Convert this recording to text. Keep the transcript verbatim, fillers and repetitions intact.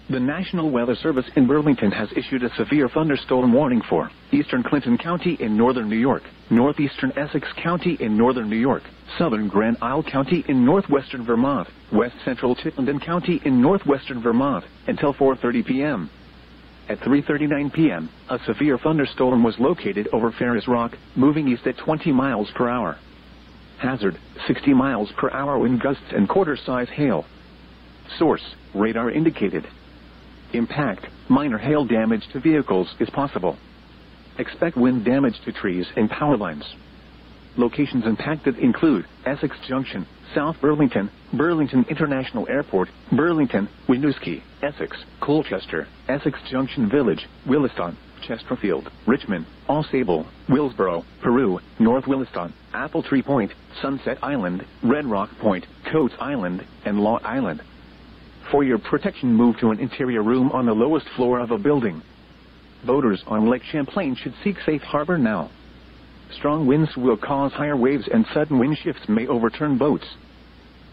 The National Weather Service in Burlington has issued a severe thunderstorm warning for eastern Clinton County in northern New York, northeastern Essex County in northern New York, southern Grand Isle County in northwestern Vermont, west central Chittenden County in northwestern Vermont, until four thirty p m At three thirty-nine p m, a severe thunderstorm was located over Ferris Rock, moving east at twenty miles per hour. Hazard, sixty miles per hour wind gusts and quarter-size hail. Source, radar indicated. Impact, minor hail damage to vehicles is possible. Expect wind damage to trees and power lines. Locations impacted include Essex Junction, South Burlington, Burlington International Airport, Burlington, Winooski, Essex, Colchester, Essex Junction Village, Williston, Chesterfield, Richmond, Ausable, Willsboro, Peru, North Williston, Apple Tree Point, Sunset Island, Red Rock Point, Coates Island, and Long Island. For your protection, move to an interior room on the lowest floor of a building. Boaters on Lake Champlain should seek safe harbor now. Strong winds will cause higher waves and sudden wind shifts may overturn boats.